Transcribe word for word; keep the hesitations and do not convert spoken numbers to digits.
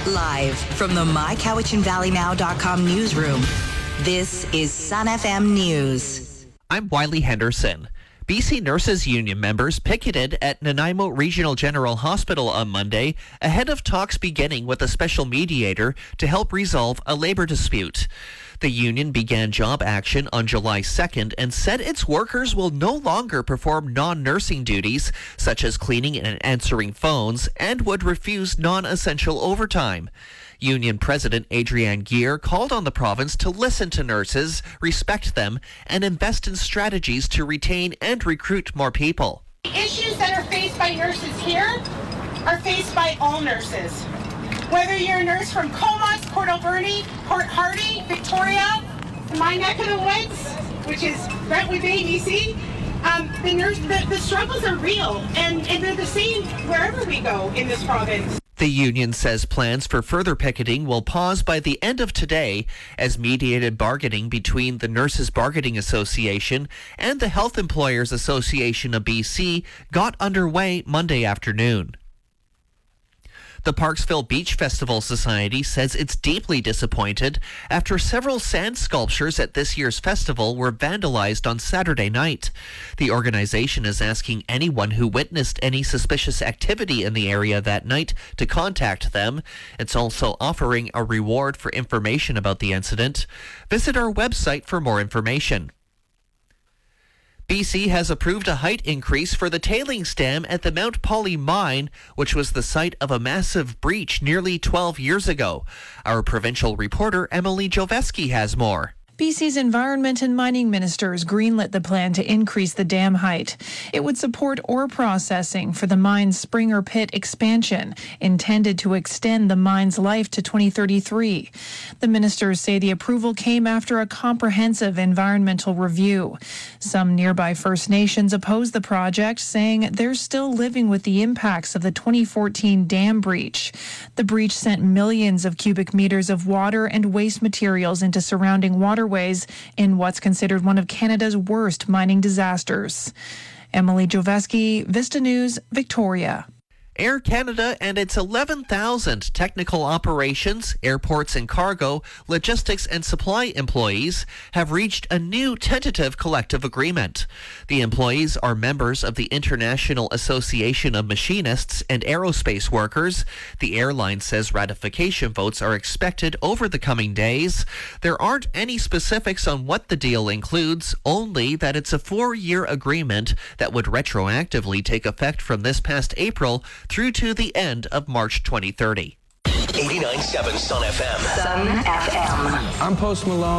Live from the my cowichan valley now dot com newsroom, this is Sun F M News. I'm Wiley Henderson. B C Nurses Union members picketed at Nanaimo Regional General Hospital on Monday ahead of talks beginning with a special mediator to help resolve a labor dispute. The union began job action on July second and said its workers will no longer perform non-nursing duties such as cleaning and answering phones and would refuse non-essential overtime. Union President Adrienne Geer called on the province to listen to nurses, respect them, and invest in strategies to retain and recruit more people. The issues that are faced by nurses here are faced by all nurses. Whether you're a nurse from Comox, Port Alberni, Port Hardy, Victoria, my neck of the woods, which is Brentwood Bay, B C, um, the, nurse, the, the struggles are real, and, and they're the same wherever we go in this province. The union says plans for further picketing will pause by the end of today as mediated bargaining between the Nurses Bargaining Association and the Health Employers Association of B C got underway Monday afternoon. The Parksville Beach Festival Society says it's deeply disappointed after several sand sculptures at this year's festival were vandalized on Saturday night. The organization is asking anyone who witnessed any suspicious activity in the area that night to contact them. It's also offering a reward for information about the incident. Visit our website for more information. B C has approved a height increase for the tailings dam at the Mount Polley mine, which was the site of a massive breach nearly twelve years ago. Our provincial reporter Emily Joveski has more. B C's Environment and Mining Ministers greenlit the plan to increase the dam height. It would support ore processing for the mine's Springer Pit expansion, intended to extend the mine's life to twenty thirty-three. The ministers say the approval came after a comprehensive environmental review. Some nearby First Nations oppose the project, saying they're still living with the impacts of the twenty fourteen dam breach. The breach sent millions of cubic meters of water and waste materials into surrounding water ways in what's considered one of Canada's worst mining disasters. Emily Joveski, Vista News, Victoria. Air Canada and its eleven thousand technical operations, airports and cargo, logistics and supply employees have reached a new tentative collective agreement. The employees are members of the International Association of Machinists and Aerospace Workers. The airline says ratification votes are expected over the coming days. There aren't any specifics on what the deal includes, only that it's a four-year agreement that would retroactively take effect from this past April through to the end of March twenty thirty. eighty-nine point seven Sun F M. Sun F M. I'm Post Malone.